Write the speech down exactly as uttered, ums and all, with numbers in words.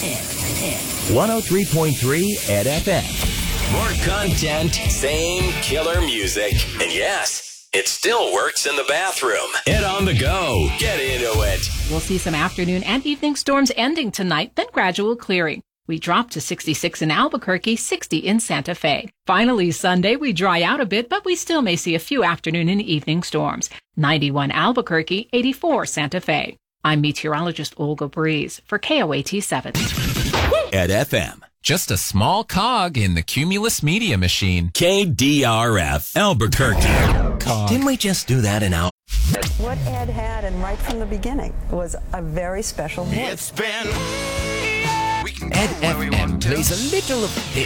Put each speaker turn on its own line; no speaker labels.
one oh three point three Ed F M.
More content, same killer music. And yes, it still works in the bathroom. Ed on the go. Get into it.
We'll see some afternoon and evening storms ending tonight, then gradual clearing. We drop to sixty-six in Albuquerque, sixty in Santa Fe. Finally, Sunday, we dry out a bit, but we still may see a few afternoon and evening storms. ninety-one Albuquerque, eighty-four Santa Fe. I'm meteorologist Olga Breeze for K O A T seven.
Ed F M.
Just a small cog in the Cumulus Media Machine.
K D R F, Albuquerque.
Cog.
Didn't we just do that in Al?
What Ed had, and right from the beginning, was a very special voice.
It's been
Ed F M plays a little of this.